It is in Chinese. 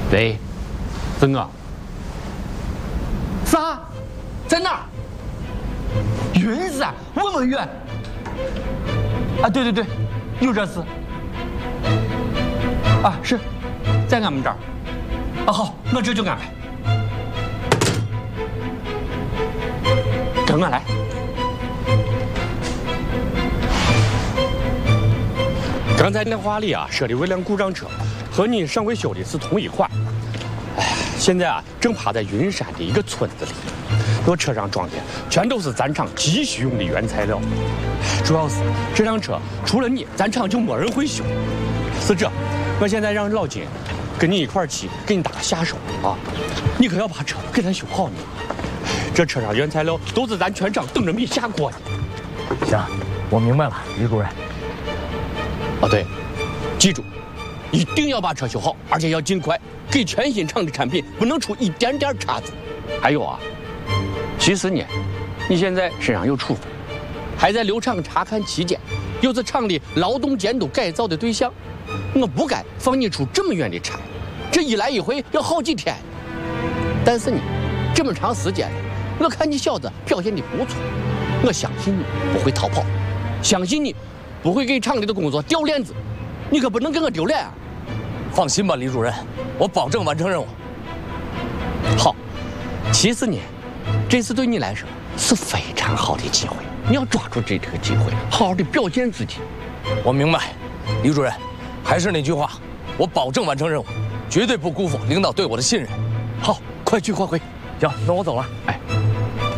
喂，曾哥。 啥？在哪儿？云山，问问云。啊，对对对，有这事。啊，是，在俺们这儿。啊，好，我这就安排。跟我来。 刚才那话里啊，说的这辆故障车和你上回修的是同一款。哎呀，现在啊，正趴在云山的一个村子里。我车上装的全都是咱厂急需用的原材料，主要是这辆车除了你，咱厂就没人会修。是这，我现在让老金跟你一块儿去，给你打个下手啊！你可要把车给咱修好呢。这车上原材料都是咱全厂等着你下锅的。 行，我明白了，李主任。 啊，对，记住，一定要把车修好，而且要尽快，给全新厂的产品不能出一点点差子。还有啊。其实呢，你现在身上有处分，还在留厂查看期间，又是厂里劳动监督改造的对象，我不该放你出这么远的差，这一来一回要好几天。但是呢，这么长时间了，我看你小子表现的不错，我相信你不会逃跑，相信你不会给厂里的工作掉链子，你可不能给我丢脸啊！ 放心吧，李主任，我保证完成任务。 好，其实呢。这次对你来说是非常好的机会，你要抓住这个机会，好好的表现自己。 我明白，李主任，还是那句话，我保证完成任务，绝对不辜负领导对我的信任。 好，快去快回。 行，那我走了。 哎。